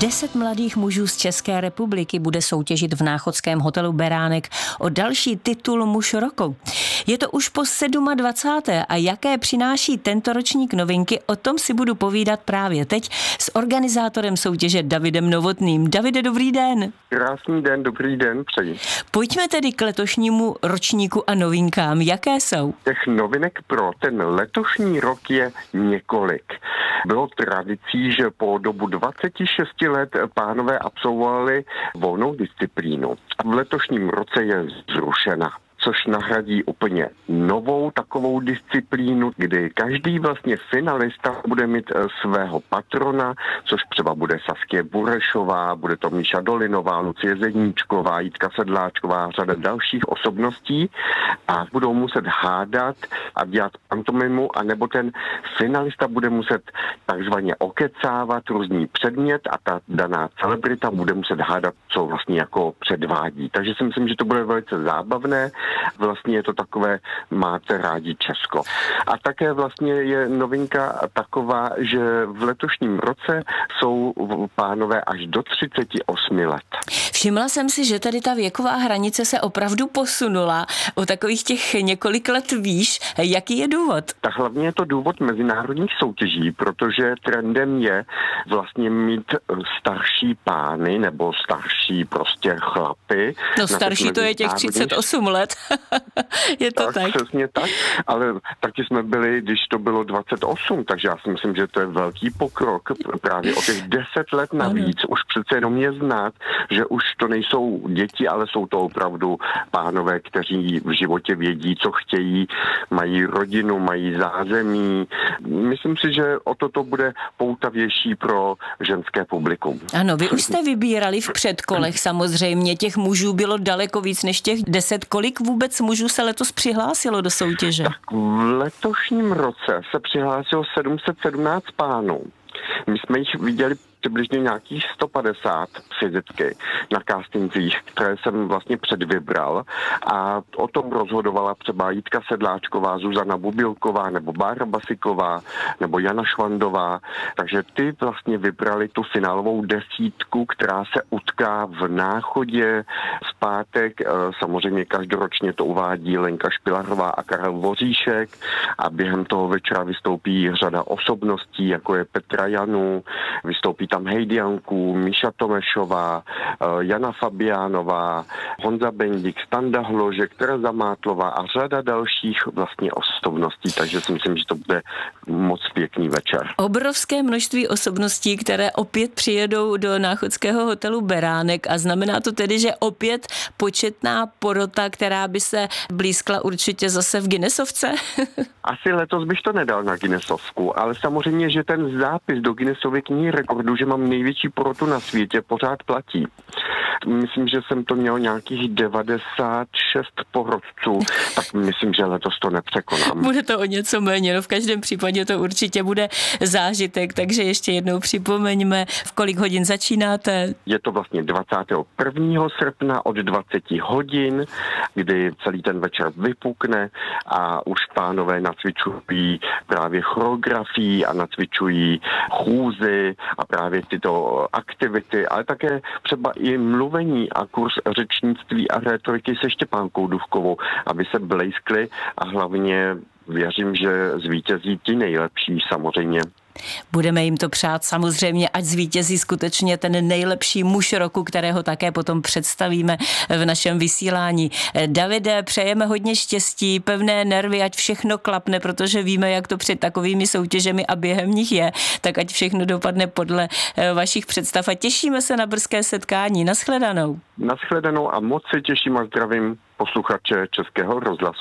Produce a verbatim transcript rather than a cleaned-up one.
Deset mladých mužů z České republiky bude soutěžit v náchodském hotelu Beránek o další titul Muž roku. Je to už po dvacáté sedmé a jaké přináší tento ročník novinky, o tom si budu povídat právě teď s organizátorem soutěže Davidem Novotným. Davide, dobrý den. Krásný den, dobrý den, přeji. Pojďme tedy k letošnímu ročníku a novinkám. Jaké jsou? Těch novinek pro ten letošní rok je několik. Bylo tradicí, že po dobu dvacet šest let pánové absolvovali volnou disciplínu. A v letošním roce je zrušena, což nahradí úplně novou takovou disciplínu, kdy každý vlastně finalista bude mít svého patrona, což třeba bude Saskia Burešová, bude to Míša Dolinová, Lucie Zedníčková, Jitka Sedláčková, řada dalších osobností a budou muset hádat a dělat pantomimu, anebo ten finalista bude muset takzvaně okecávat různý předmět a ta daná celebrita bude muset hádat, co vlastně jako předvádí. Takže si myslím, že to bude velice zábavné. Vlastně je to takové máte rádi Česko. A také vlastně je novinka taková, že v letošním roce jsou pánové až do třicet osm let. Všimla jsem si, že tady ta věková hranice se opravdu posunula o takových těch několik let výš. Jaký je důvod? Tak hlavně je to důvod mezinárodních soutěží, protože trendem je vlastně mít starší pány nebo starší prostě chlapy. No starší to je těch třicet osm let. Je to tak, tak? Přesně tak, ale taky jsme byli, když to bylo dvacet osm, takže já si myslím, že to je velký pokrok. Právě o těch deset let navíc ano. Už přece jenom je znát, že už to nejsou děti, ale jsou to opravdu pánové, kteří v životě vědí, co chtějí, mají rodinu, mají zázemí. Myslím si, že o toto bude poutavější pro ženské publikum. Ano, vy už jste vybírali v předkolech samozřejmě, těch mužů bylo daleko víc než těch deset. Kolik vůbec mužů se letos přihlásilo do soutěže? Tak v letošním roce se přihlásilo sedm set sedmnáct pánů. My jsme jich viděli přibližně nějakých sto padesát fyzicky na castingcích, které jsem vlastně předvybral a o tom rozhodovala třeba Jitka Sedláčková, Zuzana Bubilková nebo Bára Basiková nebo Jana Švandová, takže ty vlastně vybrali tu finálovou desítku, která se utká v Náchodě v pátek, samozřejmě každoročně to uvádí Lenka Špilarová a Karel Voříšek a během toho večera vystoupí řada osobností, jako je Petra Janů, vystoupí tam Heidi Janku, Míša Tomešová, Jana Fabiánová, Honza Bendik, Standa Hložek, Tereza Mátlová a řada dalších vlastně osobností, takže si myslím, že to bude moc pěkný večer. Obrovské množství osobností, které opět přijedou do náchodského hotelu Beránek a znamená to tedy, že opět početná porota, která by se blízkla určitě zase v Guinnessovce? Asi letos bych to nedal na Guinnessovku, ale samozřejmě, že ten zápis do Guinnessovy knihy rekordů, že mám největší porotu na světě, pořád platí. Myslím, že jsem to měl nějakých devadesát šest porodců, tak myslím, že letos to nepřekonám. Bude to o něco méně, no v každém případě to určitě bude zážitek, takže ještě jednou připomeňme, v kolik hodin začínáte. Je to vlastně dvacátého prvního srpna od dvacet hodin, kdy celý ten večer vypukne a už pánové nacvičují právě choreografii a nacvičují chůzy a právě tyto aktivity, ale také třeba i mluvení a kurz řečnictví a rétoriky se Štěpánkou Dufkovou, aby se blejskli a hlavně věřím, že zvítězí ti nejlepší samozřejmě. Budeme jim to přát samozřejmě, ať zvítězí skutečně ten nejlepší muž roku, kterého také potom představíme v našem vysílání. Davide, přejeme hodně štěstí, pevné nervy, ať všechno klapne, protože víme, jak to před takovými soutěžemi a během nich je, tak ať všechno dopadne podle vašich představ a těšíme se na brzké setkání. Nashledanou. Nashledanou a moc se těším a zdravím posluchače Českého rozhlasu.